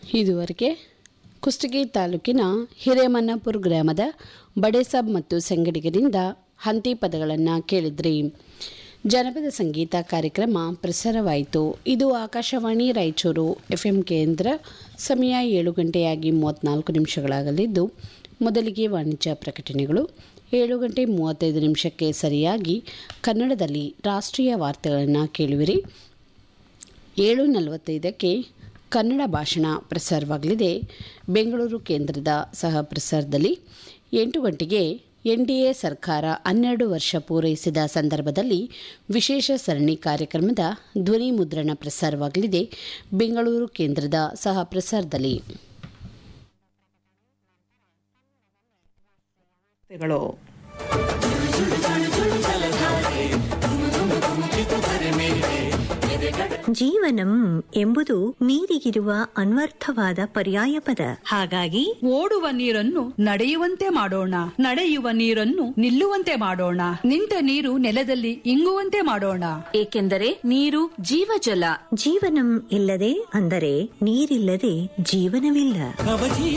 ಇದುವರೆಗೆ ಕುಷ್ಟಗಿ ತಾಲೂಕಿನ ಹಿರೇಮನ್ನಾಪುರ ಗ್ರಾಮದ ಬಡೇಸಾಬ್ ಮತ್ತು ಸಂಗಡಿಗರಿಂದ ಹಂತಿ ಪದಗಳನ್ನು ಕೇಳಿದ್ರಿ. ಜನಪದ ಸಂಗೀತ ಕಾರ್ಯಕ್ರಮ ಪ್ರಸಾರವಾಯಿತು. ಇದು ಆಕಾಶವಾಣಿ ರಾಯಚೂರು FM ಕೇಂದ್ರ. ಸಮಯ 7:34 ಮೊದಲಿಗೆ ವಾಣಿಜ್ಯ ಪ್ರಕಟಣೆಗಳು. 7:35 ಸರಿಯಾಗಿ ಕನ್ನಡದಲ್ಲಿ ರಾಷ್ಟ್ರೀಯ ವಾರ್ತೆಗಳನ್ನು ಕೇಳುವಿರಿ. 7:45 ಕನ್ನಡ ಭಾಷಣ ಪ್ರಸಾರವಾಗಲಿದೆ ಬೆಂಗಳೂರು ಕೇಂದ್ರದ ಸಹ ಪ್ರಸಾರದಲ್ಲಿ. 8 ಗಂಟೆಗೆ NDA ಸರ್ಕಾರ 12 ವರ್ಷ ಪೂರೈಸಿದ ಸಂದರ್ಭದಲ್ಲಿ ವಿಶೇಷ ಸರಣಿ ಕಾರ್ಯಕ್ರಮದ ಧ್ವನಿ ಮುದ್ರಣ ಪ್ರಸಾರವಾಗಲಿದೆ ಬೆಂಗಳೂರು ಕೇಂದ್ರದ ಸಹ ಪ್ರಸಾರದಲ್ಲಿ. ಜೀವನಂ ಎಂಬುದು ನೀರಿಗಿರುವ ಅನ್ವರ್ಥವಾದ ಪರ್ಯಾಯ ಪದ. ಹಾಗಾಗಿ ಓಡುವ ನೀರನ್ನು ನಡೆಯುವಂತೆ ಮಾಡೋಣ, ನಡೆಯುವ ನೀರನ್ನು ನಿಲ್ಲುವಂತೆ ಮಾಡೋಣ, ನಿಂತ ನೀರು ನೆಲದಲ್ಲಿ ಇಂಗುವಂತೆ ಮಾಡೋಣ. ಏಕೆಂದರೆ ನೀರು ಜೀವಜಲ. ಜೀವನಂ ಇಲ್ಲದೆ ಅಂದರೆ ನೀರಿಲ್ಲದೆ ಜೀವನವಿಲ್ಲ.